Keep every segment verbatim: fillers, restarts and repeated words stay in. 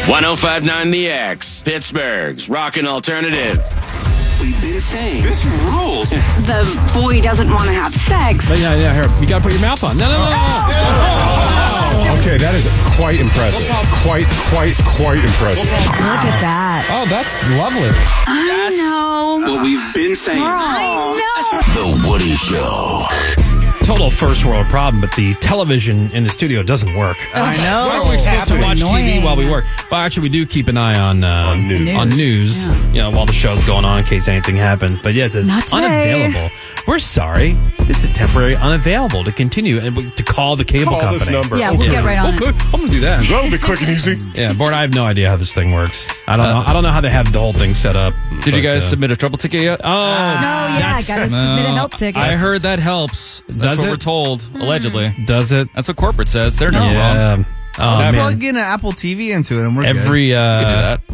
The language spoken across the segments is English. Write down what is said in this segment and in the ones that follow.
one oh five point nine The X, Pittsburgh's rockin' alternative. We've been saying this rules. The boy doesn't want to have sex. But yeah, yeah, here. You got to put your mouth on. No, no, no, no. Oh, okay, that is quite impressive. Quite, quite, quite impressive. Look at that. Oh, that's lovely. I know. What we've been saying. I know. The Woody Show. Total first world problem, but the television in the studio doesn't work. I know. Why are we supposed to watch T V Annoying. while we work? Well, actually, we do keep an eye on uh, On news. on news, Yeah. you know, while the show's going on in case anything happens. But yes, it's Not today. unavailable. We're sorry. This is temporary, unavailable to continue and we- to call the cable Call company. this number. Yeah, we'll get right on Okay, it. I'm gonna do that. That'll be quick and easy. Yeah, Bort, I have no idea how this thing works. I don't know. I don't know how they have the whole thing set up. Did you but, guys uh, submit a trouble ticket yet? Oh, No, yeah, that's- got to submit a help ticket. I heard that helps. That's Does what it? we're told, allegedly. Does it? That's what corporate says. They're never wrong. Yeah. Oh man. Plug in an Apple T V into it and we're Every You can do uh, that.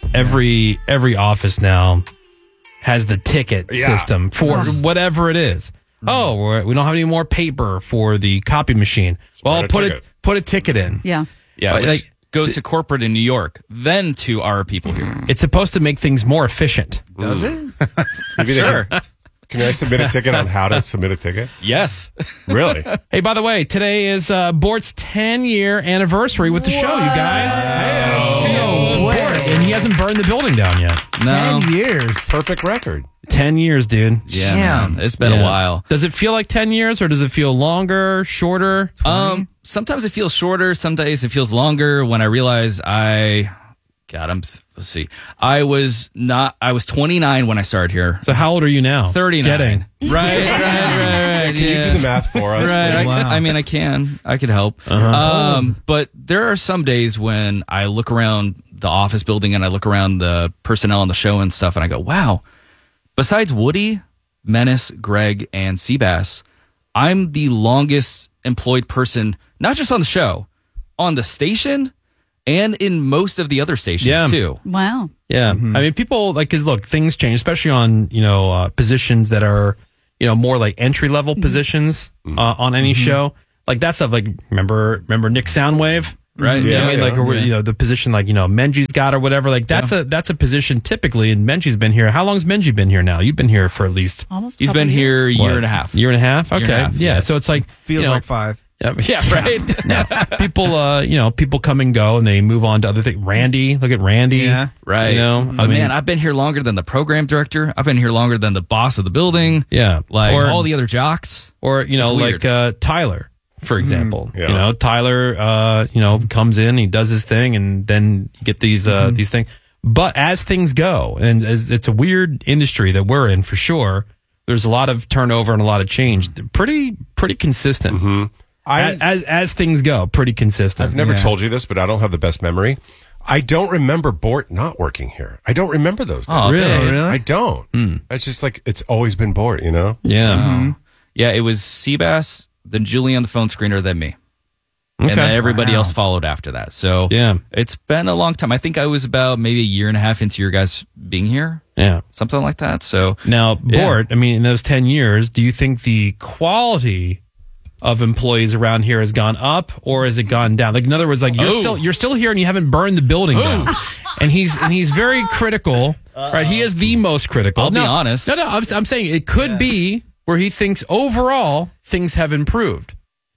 every every office now has the ticket Yeah. system for whatever it is. Oh, we're, we don't have any more paper for the copy machine. Well, write a put ticket. it put a ticket in. Yeah. Yeah, Like- which like- goes to corporate in New York, then to our people here. It's supposed to make things more efficient. Does it? Maybe they Sure. can, can I submit a ticket on how to submit a ticket? Yes. Really? Hey, by the way, today is uh, Bort's ten year anniversary with the show, you guys. Hey, Bort, and he hasn't burned the building down yet. No. Ten years. Perfect record. Ten years, dude. Yeah, Damn. man. It's been Yeah. a while. Does it feel like ten years or does it feel longer, shorter? Um, sometimes it feels shorter. Some days it feels longer. When I realize I, God, I'm. Let's see. I was not. I was twenty-nine when I started here. So how old are you now? thirty-nine. Getting. Right, right, right, right. Can you do the math for us? Right. I, Wow. I mean, I can. I could help. Uh-huh. Um, but there are some days when I look around the office building and I look around the personnel on the show and stuff, and I go, "Wow." Besides Woody, Menace, Greg, and Seabass, I'm the longest employed person, not just on the show, on the station, and in most of the other stations Yeah. too. Wow. Yeah. I mean, people like, cause look, things change, especially on, you know, uh, positions that are, you know, more like entry level positions uh, on any show. Like that stuff, like, remember, remember Nick Soundwave? Right? Yeah, I mean, yeah, like, or, yeah. you know, the position like, you know, Menji's got or whatever, like that's a, that's a position typically, and Menji's been here. How long's Menji been here now? You've been here for at least Almost. a He's couple been here a years. year what, and a half. Year and a half? Okay. and a half, yeah. yeah. So it's like, Feels you know, like five. yeah, Yeah, right. no, people, uh, you know, people come and go and they move on to other things. Randy, look at Randy. Yeah. Right. You know, but I mean- man, I've been here longer than the program director. I've been here longer than the boss of the building. Yeah. Like Or- all the other jocks. Or, you know, It's like weird. uh, Tyler, for example. yeah. You know, Tyler, uh, you know, comes in, he does his thing, and then you get these uh, these things. But as things go, and as it's a weird industry that we're in for sure, there's a lot of turnover and a lot of change. They're pretty pretty consistent. I, As, as as things go, pretty consistent. I've never Yeah. told you this, but I don't have the best memory. I don't remember Bort not working here. I don't remember those days. Oh, Really? babe. Really? I don't. It's just like it's always been Bort, you know? Yeah. Yeah, it was Seabass, then Julie on the phone screener, then me. Okay. And then everybody Wow. else followed after that. So Yeah. it's been a long time. I think I was about maybe a year and a half into your guys being here, Yeah. something like that. So Now, Yeah. Bort, I mean, in those ten years, do you think the quality of employees around here has gone up or has it gone down? Like, in other words, like you're Oh. still you're still here and you haven't burned the building down. And he's and he's very critical, right? He is the most critical. I'll be No, honest. No, no, I'm, I'm saying it could be where he thinks overall things have improved.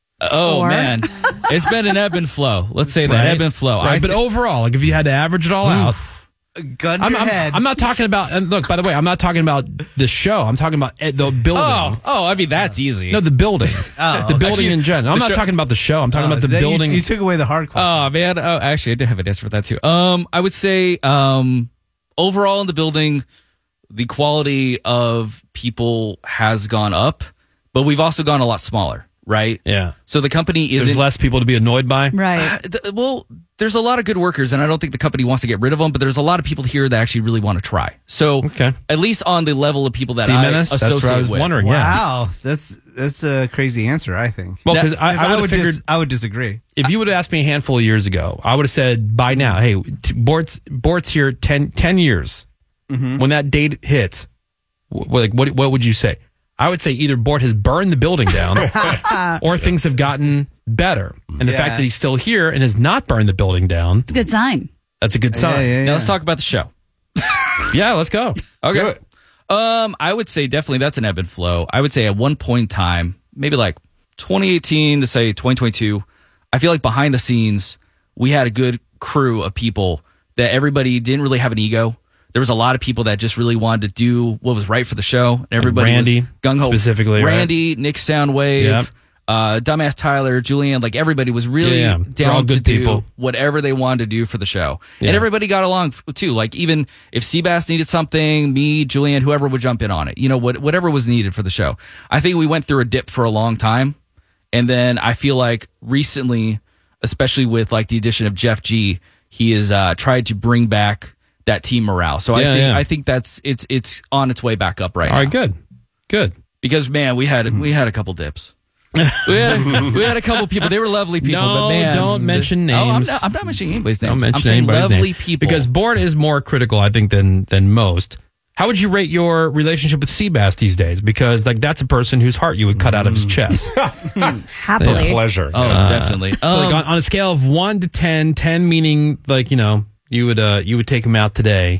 oh Or- man, it's been an ebb and flow. Let's say that Right? ebb and flow. Right, I but thi- overall, like if you had to average it all out, Gun to I'm, your I'm, head. I'm not talking about. And look, by the way, I'm not talking about the show. I'm talking about eh, the building. oh, oh, I mean that's easy. No, the building. Oh, the building actually, in general. I'm the not show- talking about the show. I'm talking Oh, about the that- you- building. You, took away the hard question. Oh man, oh actually I did have an answer for that too. Um, I would say um, overall in the building, the quality of people has gone up, but we've also gone a lot smaller, right? yeah. So the company There's isn't less people to be annoyed by. Right. Uh, th- well, there's a lot of good workers, and I don't think the company wants to get rid of them. But there's a lot of people here that actually really want to try. So, Okay. at least on the level of people that See, I Menace? associate That's what I was with. wondering. Yeah. Wow, that's that's a crazy answer. I think. Well, because That- I, 'Cause I would would have figured dis- I would disagree. if you would have asked me a handful of years ago, I would have said by now, hey, t- Bort's Bort's here ten, ten years. When that date hits, wh- like what what would you say? I would say either Bort has burned the building down, or things have gotten better. And the Yeah. fact that he's still here and has not burned the building down, It's a good sign. That's a good sign. Yeah, yeah, Now yeah. let's talk about the show. Yeah, let's go. Okay. Um, I would say definitely that's an ebb and flow. I would say at one point in time, maybe like twenty eighteen to say twenty twenty-two, I feel like behind the scenes, we had a good crew of people that everybody didn't really have an ego. There was a lot of people that just really wanted to do what was right for the show. Everybody Randy, was gung-ho. specifically, right? Randy, Nick Soundwave, Yep. uh, Dumbass Tyler, Julianne, like everybody was really Yeah, yeah. They're all down to good do people. whatever they wanted to do for the show. Yeah. And everybody got along f- too. Like even if Seabass needed something, me, Julianne, whoever would jump in on it. You know, what, whatever was needed for the show. I think we went through a dip for a long time. And then I feel like recently, especially with like the addition of Jeff G, he has uh, tried to bring back that team morale. So I Yeah, think yeah. I think that's it's it's on its way back up right All now. right, good. Good. Because man, we had we had a couple dips. we had a, we had a couple people. They were lovely people, No, but man, don't mention Oh, I'm names. not, I'm not mentioning anybody's Don't names. mention I'm saying anybody's lovely name. people. Because Bort is more critical, I think, than than most. How would you rate your relationship with Seabass these days? Because like that's a person whose heart you would cut out of his chest. Happily. Pleasure. oh, Yeah. definitely. So Um, like on, on a scale of one to ten, ten meaning like you know you would uh you would take him out today.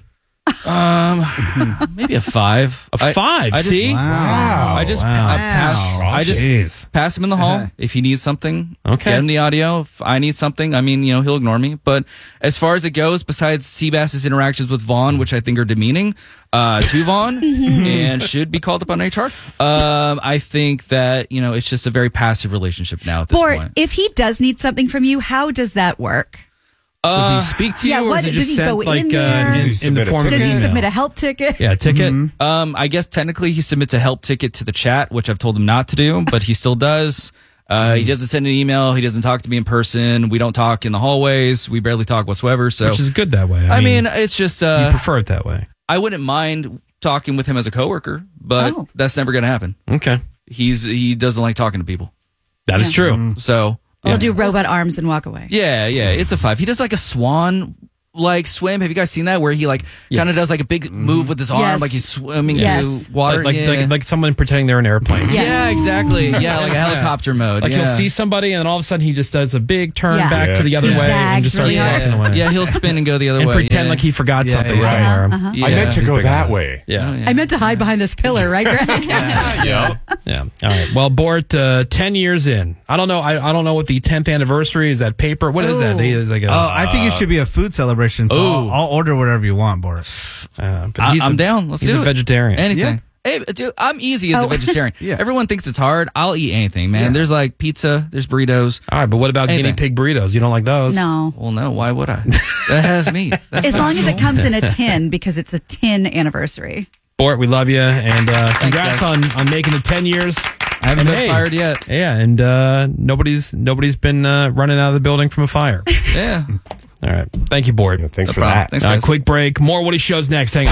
maybe a five. A I- five. I just, see? Wow. I just, Wow. I pass, I just Jeez. pass him in the hall if he needs something. Okay. Get him the audio. If I need something, I mean, you know, he'll ignore me. But as far as it goes, besides Seabass's interactions with Vaughn, which I think are demeaning uh, to Vaughn and should be called up on H R, um, I think that, you know, it's just a very passive relationship now at this Bort, point. if he does need something from you, how does that work? Does he speak to you, yeah, or what- is it does just he sent go in like there? uh, Does in, he in the submit a form of Does an he email? submit a help ticket? Yeah, a ticket. Um, I guess technically he submits a help ticket to the chat, which I've told him not to do, but he still does. Uh, he doesn't send an email. He doesn't talk to me in person. We don't talk in the hallways. We barely talk whatsoever. So, Which is good that way. I, I mean, it's just you uh, prefer it that way. I wouldn't mind talking with him as a coworker, but Oh. that's never going to happen. Okay, He's he doesn't like talking to people. that is true. So He'll do robot arms and walk away. yeah, yeah, it's a five. He does like a swan like swim. Have you guys seen that where he like kind Yes. of does like a big move with his arm, Yes. like he's swimming Yes. through water? Like like, yeah. like like someone pretending they're an airplane. Yeah. yeah, exactly. Yeah, like a helicopter mode. Like yeah. he'll see somebody and then all of a sudden he just does a big turn Yeah. back Yeah. to the other He way and zags just starts really hard. walking yeah. away. Yeah, he'll spin and go the other and way. pretend yeah. like he forgot Yeah, something yeah. somewhere. Uh-huh. Yeah. I meant to He's go big that on it. way. Yeah. Oh, yeah. I meant to hide behind this pillar, right, Greg? Yeah. Yeah. All right. Well, Bort, uh, ten years in. I don't know. I, I don't know what the tenth anniversary is. That paper. What is that? They, it's like a, Oh, I think it should be a food celebration. So I'll, Ooh. I'll order whatever you want, Boris. uh, but I, he's I'm a, down. Let's he's do a it. vegetarian. Anything. Hey, dude, I'm easy as a Oh. vegetarian. Yeah. Everyone thinks it's hard. I'll eat anything, man. Yeah. There's like pizza. There's burritos. All right. But what about Anything. guinea pig burritos? You don't like those? No. Well, no. Why would I? That has meat. That's As not long as it cool. comes in a tin because it's a tin anniversary. Bort, we love you. And uh, congrats guys. on, on making it ten years. I haven't And been hey, fired yet. Yeah. And uh, nobody's nobody's been uh, running out of the building from a fire. Yeah. All right. Thank you, Bort. Yeah, thanks No for problem. that. Thanks, Uh, guys. quick break. More Woody shows next. Hang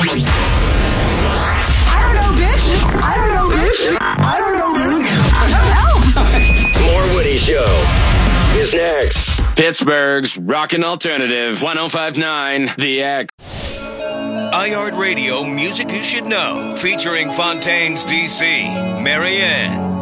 on. I don't know, bitch. I don't know, bitch. I don't know, bitch. More Woody Show is next. Pittsburgh's Rockin' Alternative one oh five point nine The X. iHeartRadio Music You Should Know, featuring Fontaine's D C, Marianne,